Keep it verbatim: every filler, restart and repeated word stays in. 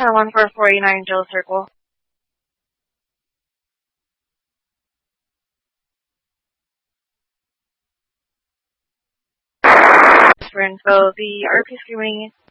Tower one four four eight nine Jill Circle. For info, the R P screaming